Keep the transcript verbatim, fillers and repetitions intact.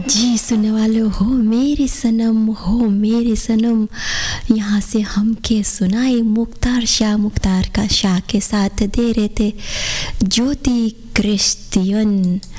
जी सुनने वालों, हो मेरी सनम हो मेरी सनम, यहाँ से हम के सुनाए मुख्तार शाह मुख्तार का शाह के साथ दे रहे थे ज्योति क्रिश्चियन।